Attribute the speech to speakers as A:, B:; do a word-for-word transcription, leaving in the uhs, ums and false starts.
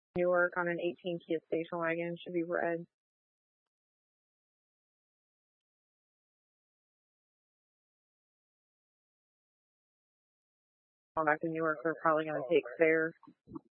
A: Newark on an eighteen Kia station wagon, should be red. Back to Newark, they're probably going to take fair.